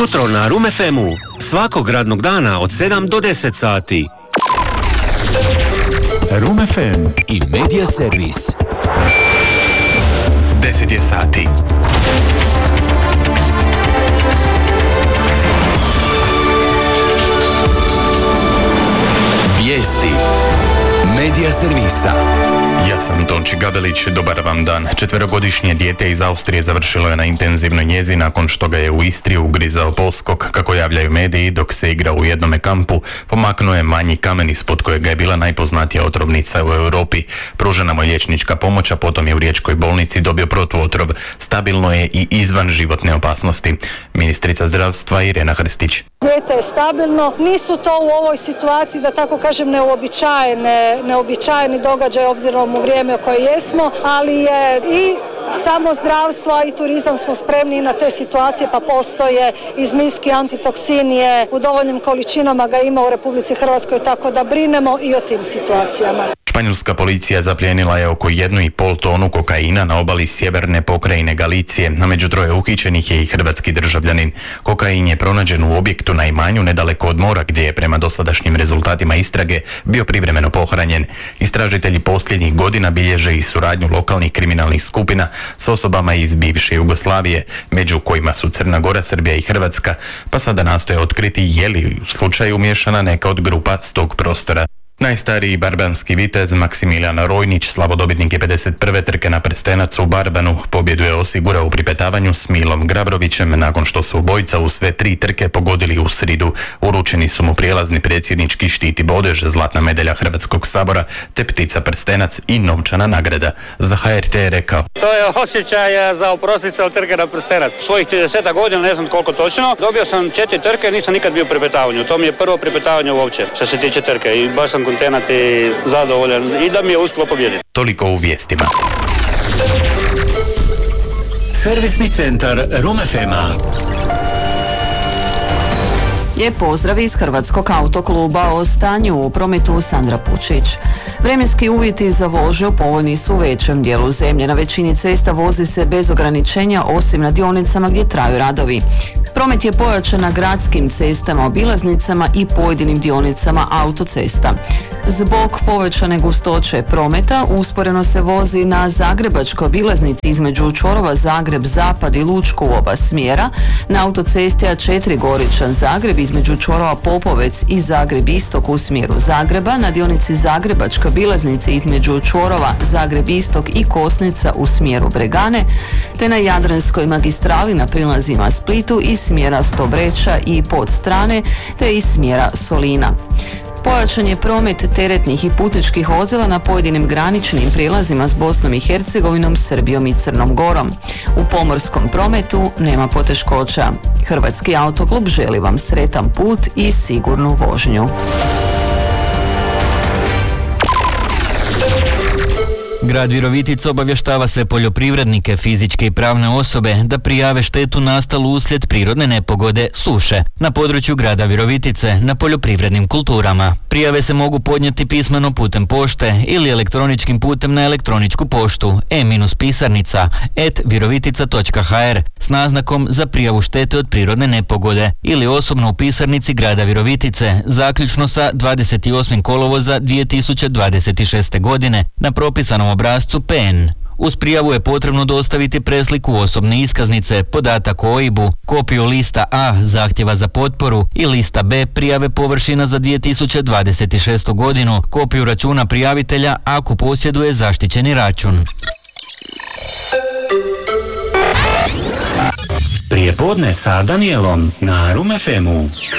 Jutro na Room FM-u. Svakog radnog dana od 7 do 10 sati. Room FM i Media Servis. 10 je sati. Vijesti Media Servisa. Ja sam Tonči Gabelić, dobar vam dan. 4-godišnje dijete iz Austrije završilo je na intenzivnoj njezi nakon što ga je u Istri ugrizao poskok. Kako javljaju mediji, dok se igrao u jednome kampu, pomaknuo je manji kamen ispod kojega je bila najpoznatija otrovnica u Europi. Pružena mu je liječnička pomoć, a potom je u riječkoj bolnici dobio protuotrov. Stabilno je i izvan životne opasnosti. Ministrica zdravstva Irena Hrstić. Dijete je stabilno, nisu to u ovoj situaciji, da tako kažem, neobičajeni događaj obzirom u vrijeme u koje jesmo, ali je i samo zdravstvo i turizam smo spremni na te situacije, pa postoje i zmijski antitoksin je u dovoljnim količinama, ga ima u Republici Hrvatskoj, tako da brinemo i o tim situacijama. Španjolska policija zaplijenila je oko 1,5 tonu kokaina na obali sjeverne pokrajine Galicije, a među troje uhićenih je i hrvatski državljanin. Kokain je pronađen u objektu na imanju nedaleko od mora, gdje je prema dosadašnjim rezultatima istrage bio privremeno pohranjen. Istražitelji posljednjih godina bilježe i suradnju lokalnih kriminalnih skupina s osobama iz bivše Jugoslavije, među kojima su Crna Gora, Srbija i Hrvatska, pa sada nastoje otkriti je li u slučaju umiješana neka od grupa s tog prostora. Najstariji barbanski vitez Maksimilijan Rojnić, slavodobitnik je 51. trke na prstenac u Barbanu, pobjedu je osigurao u pripetavanju s Milom Grabrovićem nakon što su obojica u sve 3 trke pogodili u sridu. Uručeni su mu prijelazni predsjednički štit i bodež, zlatna medalja Hrvatskog sabora, te ptica prstenac i novčana nagrada. Za HRT je rekao: To je osjećaj za oprostiti se od trke na prstenac. Svojih 30 godina, ne znam koliko točno, dobio sam 4 trke, nisam nikad bio u pripetavanju. To mi je prvo pripetavanje uopće što se tiče trke i baš sam kontenat i zadovoljan i da mi je uspjelo pobijediti. Toliko u vijestima. Servisni centar Room FM-a. Lijep pozdrav iz Hrvatskog autokluba. O stanju u prometu Sandra Pučić. Vremenski uvjeti za vožnju povoljni su u većem dijelu zemlje. Na većini cesta vozi se bez ograničenja, osim na dionicama gdje traju radovi. Promet je pojačan na gradskim cestama, obilaznicama i pojedinim dionicama autocesta. Zbog povećane gustoće prometa usporeno se vozi na zagrebačkoj obilaznici između čvorova Zagreb Zapad i Lučko u oba smjera, na autocesti A4 Goričan Zagreb između čvorova Popovec i Zagreb Istok u smjeru Zagreba, na dionici zagrebačke obilaznice između čvorova Zagreb Istok i Kosnica u smjeru Bregane, te na Jadranskoj magistrali na prilazima Splitu iz smjera Stobreča i Podstrane, te iz smjera Solina. Pojačan je promet teretnih i putničkih vozila na pojedinim graničnim prijelazima s Bosnom i Hercegovinom, Srbijom i Crnom Gorom. U pomorskom prometu nema poteškoća. Hrvatski autoklub želi vam sretan put i sigurnu vožnju. Grad Virovitica obavještava sve poljoprivrednike, fizičke i pravne osobe da prijave štetu nastalu uslijed prirodne nepogode suše na području grada Virovitice na poljoprivrednim kulturama. Prijave se mogu podnijeti pismeno putem pošte ili elektroničkim putem na elektroničku poštu e-pisarnica@virovitica.hr s naznakom za prijavu štete od prirodne nepogode ili osobno u pisarnici grada Virovitice zaključno sa 28. kolovoza 2026. godine na propisanom obrascu PN. Uz prijavu je potrebno dostaviti presliku osobne iskaznice, podatak o OIB-u, kopiju lista A zahtjeva za potporu i lista B prijave površina za 2026. godinu, kopiju računa prijavitelja ako posjeduje zaštićeni račun. Prijepodne sa Danielom na Room FM-u.